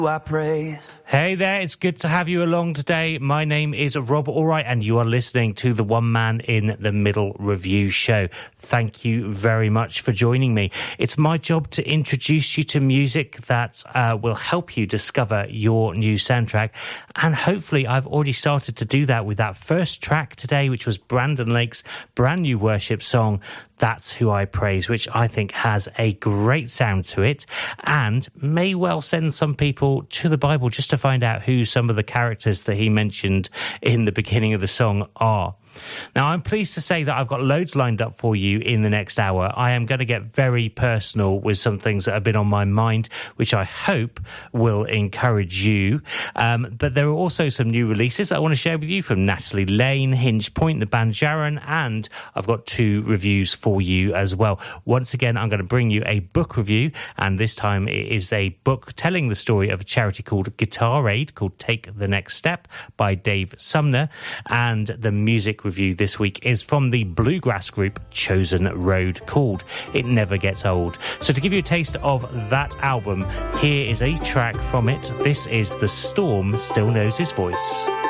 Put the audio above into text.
I praise. Hey there, it's good to have you along today. My name is Rob Allwright and you are listening to the One Man in the Middle review show. Thank you very much for joining me. It's my job to introduce you to music that will help you discover your new soundtrack. And hopefully I've already started to do that with that first track today, which was Brandon Lake's brand new worship song, That's Who I Praise, which I think has a great sound to it and may well send some people to the Bible just to find out who some of the characters that he mentioned in the beginning of the song are. Now, I'm pleased to say that I've got loads lined up for you in the next hour. I am going to get very personal with some things that have been on my mind, which I hope will encourage you. But there are also some new releases I want to share with you from Natalie Lane, Hinge Point, the band Jaron, and I've got 2 reviews for you as well. Once again, I'm going to bring you a book review, and this time it is a book telling the story of a charity called Guitar Aid, called Take the Next Step by Dave Sumner, and the music review this week is from the bluegrass group Chosen Road, called It Never Gets Old. So to give you a taste of that album, here is a track from it. This is The Storm Still Knows His Voice.